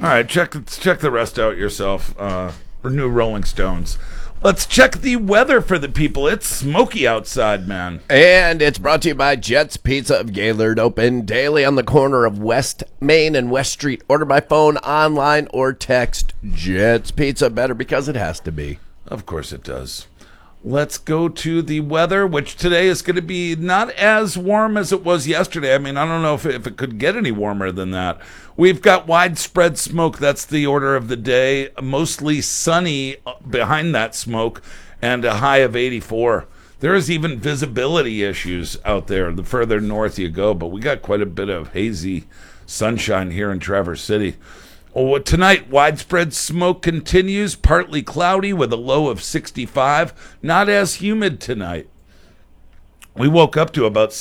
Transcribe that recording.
All right, check the rest out yourself. New Rolling Stones. Let's check the weather for the people. It's smoky outside, man. And it's brought to you by Jets Pizza of Gaylord, open daily on the corner of West Main and West Street. Order by phone, online, or text. Jets Pizza, better because it has to be. Of course it does. Let's go to the weather, which today is going to be not as warm as it was yesterday. I mean, I don't know if it could get any warmer than that. We've got widespread smoke. That's the order of the day. Mostly sunny behind that smoke and a high of 84. There is even visibility issues out there the further north you go, but we got quite a bit of hazy sunshine here in Traverse City. Oh, tonight, widespread smoke continues, partly cloudy with a low of 65. Not as humid tonight. We woke up to about